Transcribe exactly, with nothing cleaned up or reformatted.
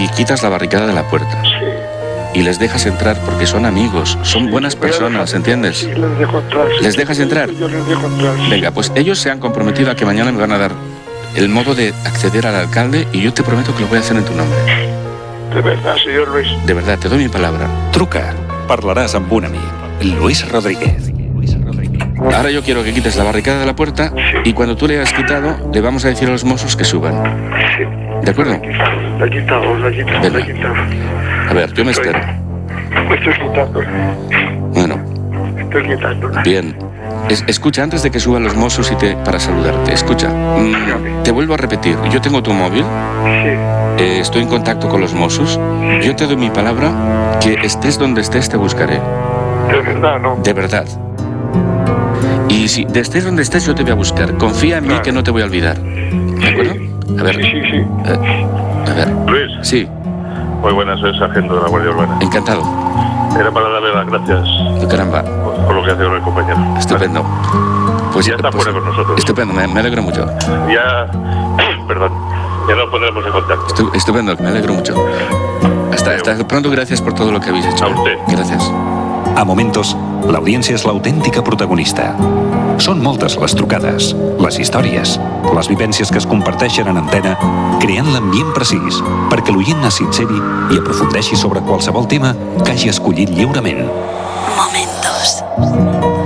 y quitas la barricada de la puerta. Sí. Y les dejas entrar porque son amigos, son Sí, buenas voy a personas, dejar- ¿entiendes? Sí, les dejo entrar. sí. ¿Les dejas entrar? Yo les dejo entrar. sí. Venga, pues ellos se han comprometido a que mañana me van a dar el modo de acceder al alcalde y yo te prometo que lo voy a hacer en tu nombre. De verdad, señor Luis. De verdad, te doy mi palabra. Truca. Parlaràs amb un amic. Luis Rodríguez. Ahora yo quiero que quites la barricada de la puerta y cuando tú le hayas quitado, le vamos a decir a los mozos que suban. Sí. ¿De acuerdo? La he quitado, la he quitado, la he Venga. quitado. A ver, yo me espero. Me estoy quitando. Bueno, Estoy quitando. bien. Es- escucha, antes de que suban los mozos y te, para saludarte, escucha. Mm, te vuelvo a repetir, yo tengo tu móvil, Sí. eh, estoy en contacto con los mozos, yo te doy mi palabra que estés donde estés te buscaré, De verdad, ¿no? de verdad. Y si de estés donde estés yo te voy a buscar, confía en mí que no te voy a olvidar, ¿de acuerdo? A ver, Sí, sí, sí. eh, a ver, Luis, sí, muy buenas, soy el sargento de la Guardia Urbana. encantado, Era para darle las gracias caramba, por, por lo que hace con el compañero. estupendo. Pues Ya está pues, fuera con nosotros. Estupendo, me, me alegro mucho. Ya, perdón, ya nos pondremos en contacto. Estu- estupendo, me alegro mucho. Hasta, hasta pronto, gracias por todo lo que habéis hecho. A usted. Gracias. A Momentos, l'audiència és l'autèntica protagonista. Són moltes les trucades, les històries, les vivències que es comparteixen en antena, creant l'ambient precís perquè l'oient es sinceri i aprofundeixi sobre qualsevol tema que hagi escollit lliurement. Momentos.